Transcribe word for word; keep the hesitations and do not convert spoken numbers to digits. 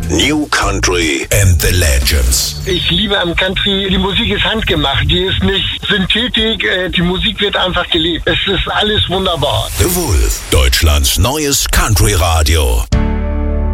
New Country and the Legends. Ich liebe am Country, die Musik ist handgemacht, die ist nicht Synthetik, die Musik wird einfach gelebt. Es ist alles wunderbar. The Wolf, Deutschlands neues Country-Radio.